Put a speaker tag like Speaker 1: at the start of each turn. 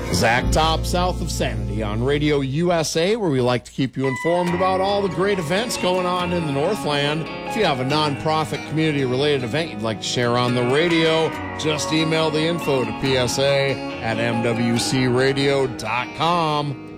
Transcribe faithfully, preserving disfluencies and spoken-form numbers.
Speaker 1: Zach Top, South of Sanity on Radio U S A, where we like to keep you informed about all the great events going on in the Northland. If you have a nonprofit community-related event you'd like to share on the radio, just email the info to P S A at M W C radio dot com.